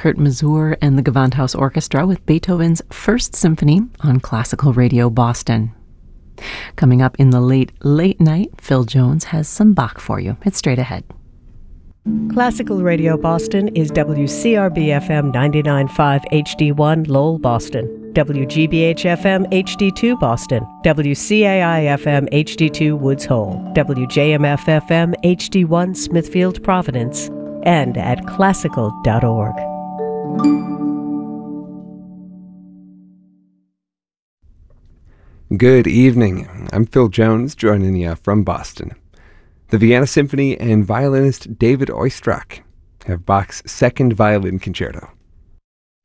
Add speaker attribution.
Speaker 1: Kurt Masur and the Gewandhaus Orchestra with Beethoven's First Symphony on Classical Radio Boston. Coming up in the late night, Phil Jones has some Bach for you. It's straight ahead.
Speaker 2: Classical Radio Boston is WCRB-FM 99.5 HD1 Lowell, Boston, WGBH-FM HD2 Boston, WCAI-FM HD2 Woods Hole, WJMF-FM HD1 Smithfield, Providence, and at classical.org.
Speaker 3: Good evening. I'm Phil Jones, joining you from Boston. The Vienna Symphony and violinist David Oistrakh have Bach's Second Violin Concerto.